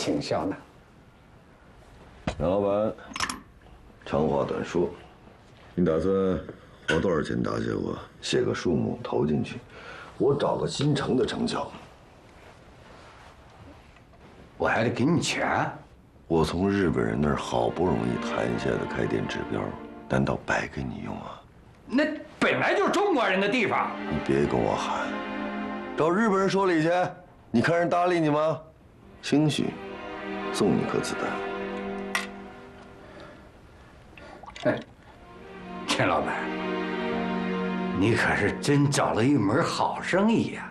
倾销呢？ 杨老板，长话短说，你打算花多少钱答谢我？写个数目投进去，我找个新城的成交。 我还得给你钱？ 我从日本人那儿好不容易谈下的开店指标，难道白给你用啊？ 那本来就是中国人的地方。 你别跟我喊，找日本人说理去。你看人搭理你吗？兴许送你颗子弹。 哎，陈老板，你可是真找了一门好生意呀！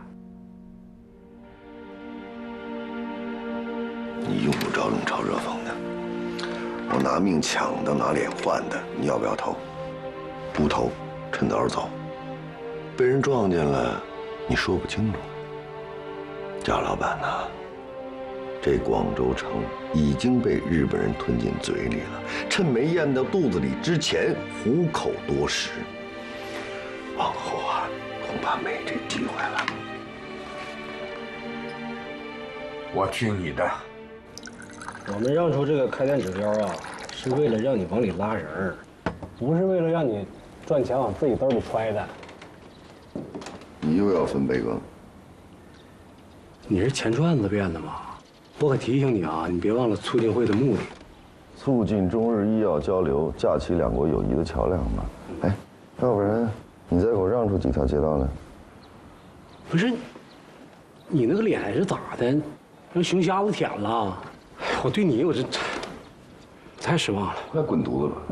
你用不着冷嘲热讽的，我拿命抢的，拿脸换的，你要不要投？不投，趁早走。被人撞见了，你说不清楚。赵老板呐，这广州城已经被日本人吞进嘴里了，趁没咽到肚子里之前，虎口夺食。往后啊，恐怕没这机会了。 我听你的。 我们让出这个开店指标啊，是为了让你往里拉人儿，不是为了让你赚钱往自己兜里揣的。 你又要分杯羹？ 你是钱串子变的吗？我可提醒你啊，你别忘了促进会的目的， 促进中日医药交流，架起两国友谊的桥梁嘛。哎，要不然你再给我让出几条街道来？ 不是，你那个脸是咋的？让熊瞎子舔了？我对你我这太失望了。 快滚犊子吧！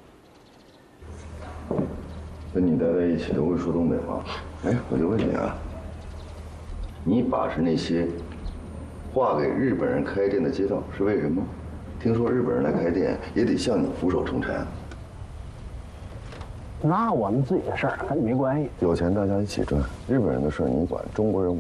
跟你待在一起都会说东北话。哎，我就问你啊，你把持那些划给日本人开店的街道是为什么？听说日本人来开店也得向你俯首称臣。 那我们自己的事儿跟你没关系。 有钱大家一起赚，日本人的事你管，中国人。